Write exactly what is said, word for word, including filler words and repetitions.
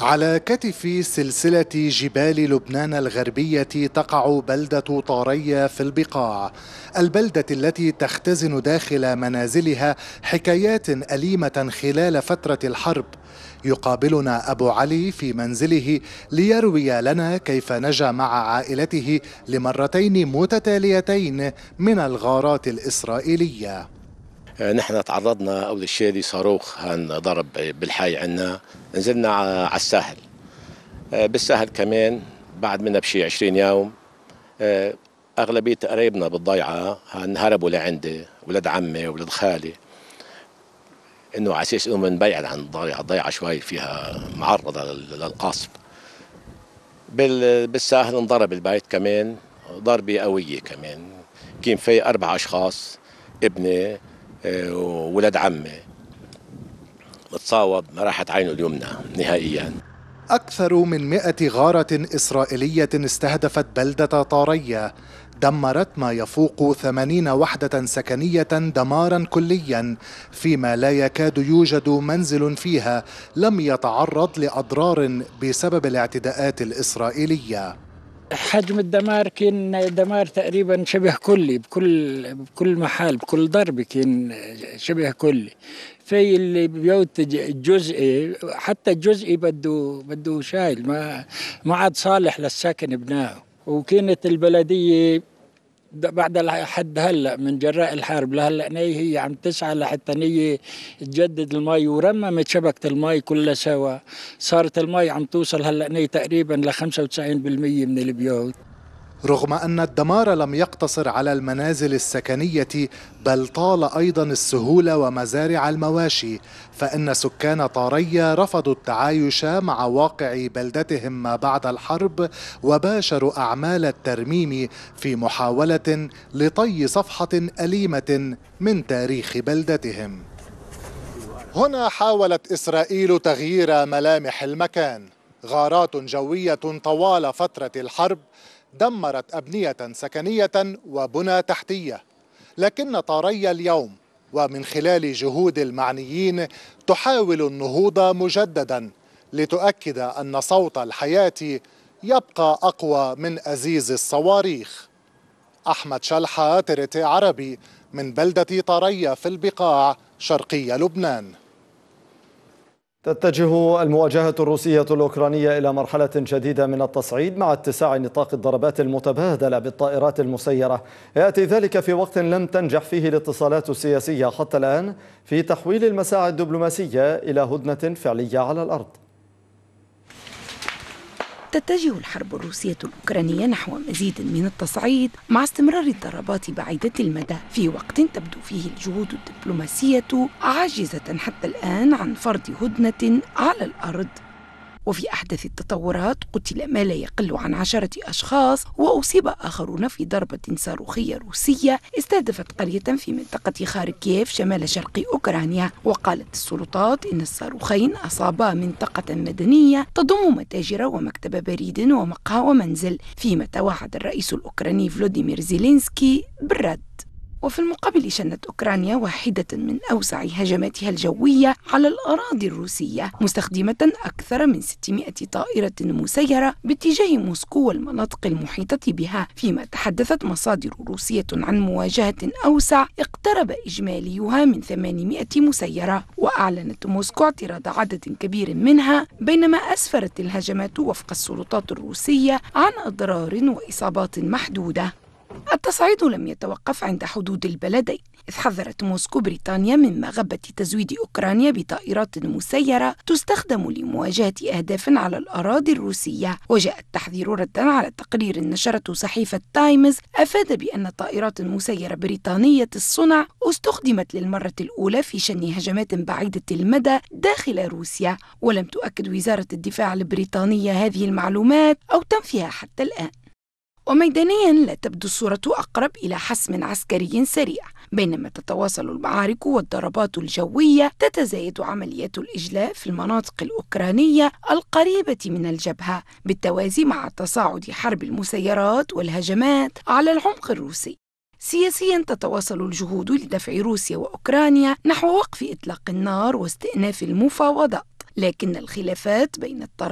على كتف سلسلة جبال لبنان الغربية تقع بلدة طارية في البقاع، البلدة التي تختزن داخل منازلها حكايات أليمة خلال فترة الحرب. يقابلنا أبو علي في منزله ليروي لنا كيف نجا مع عائلته لمرتين متتاليتين من الغارات الإسرائيلية. نحن تعرضنا أول شيء لصاروخ ضرب بالحي عنا، نزلنا على الساحل. بالساحل كمان بعد منا بشي عشرين يوم أغلبية قرايبنا بالضيعة هربوا لعندي، ولد عمي ولد خالي، إنه على أساس إنه بنبعد عن الضيعة، الضيعة شوي فيها معرضة للقصف. بالساحل انضرب البيت كمان ضربة قوية كمان، كان في أربع أشخاص، ابني وولد عمي متصاوب، ما راحت عينه اليمنى نهائيا. أكثر من مئة غارة إسرائيلية استهدفت بلدة طارية، دمرت ما يفوق ثمانين وحدة سكنية دمارا كليا، فيما لا يكاد يوجد منزل فيها لم يتعرض لأضرار بسبب الاعتداءات الإسرائيلية. حجم الدمار كان دمار تقريبا شبه كلي، بكل بكل محل بكل ضربة كان شبه كلي. في اللي بيوت جزئي، حتى الجزئي بده بده شايل، ما ما عاد صالح للسكن بناه. وكانت البلدية بعد لحد هلا من جراء الحرب لهلا هي عم تسعى لحتى هي تجدد المي، ورممت شبكة المي كلها سوا. صارت المي عم توصل هلا تقريبا ل خمسة وتسعين بالمئة من البيوت. رغم أن الدمار لم يقتصر على المنازل السكنية، بل طال أيضا السهول ومزارع المواشي، فإن سكان طارية رفضوا التعايش مع واقع بلدتهم ما بعد الحرب، وباشروا أعمال الترميم في محاولة لطي صفحة أليمة من تاريخ بلدتهم. هنا حاولت إسرائيل تغيير ملامح المكان. غارات جوية طوال فترة الحرب دمرت أبنية سكنية وبنى تحتية، لكن طارية اليوم ومن خلال جهود المعنيين تحاول النهوض مجددا لتؤكد أن صوت الحياة يبقى أقوى من أزيز الصواريخ. أحمد شلحة، ترتي عربي، من بلدة طارية في البقاع شرقي لبنان. تتجه المواجهة الروسية الأوكرانية إلى مرحلة جديدة من التصعيد مع اتساع نطاق الضربات المتبادلة بالطائرات المسيرة. يأتي ذلك في وقت لم تنجح فيه الاتصالات السياسية حتى الآن في تحويل المساعي الدبلوماسية إلى هدنة فعلية على الأرض. تتجه الحرب الروسية الأوكرانية نحو مزيد من التصعيد مع استمرار الضربات بعيدة المدى، في وقت تبدو فيه الجهود الدبلوماسية عاجزة حتى الآن عن فرض هدنة على الأرض. وفي أحدث التطورات قتل ما لا يقل عن عشرة أشخاص، وأصيب آخرون في ضربة صاروخية روسية استهدفت قرية في منطقة خاركيف شمال شرق أوكرانيا. وقالت السلطات إن الصاروخين أصابا منطقة مدنية تضم متاجر ومكتب بريد ومقهى ومنزل، فيما توعد الرئيس الأوكراني فلوديمير زيلينسكي بالرد. وفي المقابل شنت أوكرانيا واحدة من أوسع هجماتها الجوية على الأراضي الروسية، مستخدمة أكثر من ستمائة طائرة مسيرة باتجاه موسكو والمناطق المحيطة بها، فيما تحدثت مصادر روسية عن مواجهة أوسع اقترب إجماليها من ثمانمائة مسيرة. وأعلنت موسكو اعتراض عدد كبير منها، بينما أسفرت الهجمات وفق السلطات الروسية عن أضرار وإصابات محدودة. التصعيد لم يتوقف عند حدود البلدين، إذ حذرت موسكو بريطانيا من مغبة تزويد أوكرانيا بطائرات مسيرة تستخدم لمواجهة أهداف على الأراضي الروسية. وجاء التحذير ردا على تقرير نشرته صحيفة تايمز أفاد بأن طائرات مسيرة بريطانية الصنع استخدمت للمرة الأولى في شن هجمات بعيدة المدى داخل روسيا، ولم تؤكد وزارة الدفاع البريطانية هذه المعلومات أو تنفيها حتى الآن. وميدانيا لا تبدو الصورة أقرب إلى حسم عسكري سريع، بينما تتواصل المعارك والضربات الجوية تتزايد عمليات الإجلاء في المناطق الأوكرانية القريبة من الجبهة، بالتوازي مع تصاعد حرب المسيرات والهجمات على العمق الروسي. سياسيا تتواصل الجهود لدفع روسيا وأوكرانيا نحو وقف إطلاق النار واستئناف المفاوضات، لكن الخلافات بين الطرفين